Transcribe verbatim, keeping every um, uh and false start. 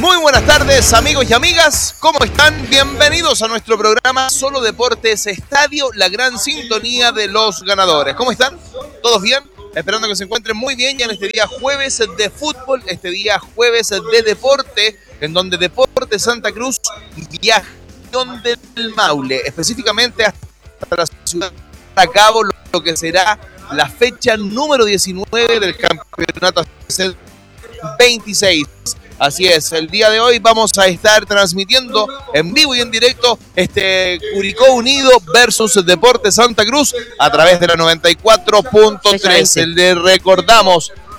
Muy buenas tardes, amigos y amigas, ¿cómo están? Bienvenidos a nuestro programa Solo Deportes Estadio, la gran sintonía de los ganadores. ¿Cómo están? ¿Todos bien? Esperando que se encuentren muy bien ya en este día jueves de fútbol, este día jueves de deporte, en donde Deportes Santa Cruz viaja del Maule, específicamente hasta la ciudad de Cabo, lo que será la fecha número diecinueve del campeonato veintiséis. Así es, el día de hoy vamos a estar transmitiendo en vivo y en directo este Curicó Unido versus Deportes Santa Cruz a través de la noventa y cuatro punto tres. Le recordamos